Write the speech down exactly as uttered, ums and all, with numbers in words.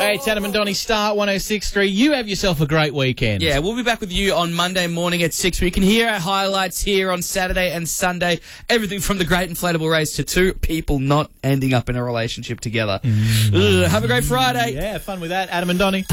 Hey, it's Adam and Donnie Star one oh six point three. You have yourself a great weekend. Yeah, we'll be back with you on Monday morning at six. We can hear our highlights here on Saturday and Sunday. Everything from the Great Inflatable Race to two people not ending up in a relationship together. Mm. Ugh, have a great Friday. Yeah, fun with that. Adam and Donnie.